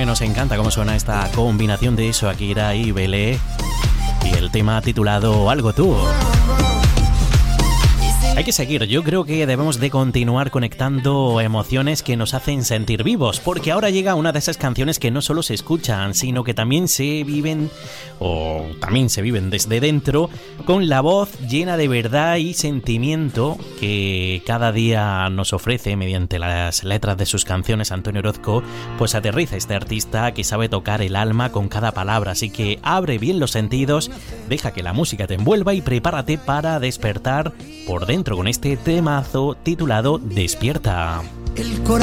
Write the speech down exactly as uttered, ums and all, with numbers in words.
¿eh? Nos encanta cómo suena esta combinación de Shakira y Belé y el tema titulado Algo Tú. Hay que seguir, yo creo que debemos de continuar conectando emociones que nos hacen sentir vivos, porque ahora llega una de esas canciones que no solo se escuchan, sino que también se viven, o también se viven desde dentro, con la voz llena de verdad y sentimiento que cada día nos ofrece mediante las letras de sus canciones. Antonio Orozco, pues aterriza este artista que sabe tocar el alma con cada palabra, así que abre bien los sentidos, deja que la música te envuelva y prepárate para despertar por dentro con este temazo titulado Despierta. El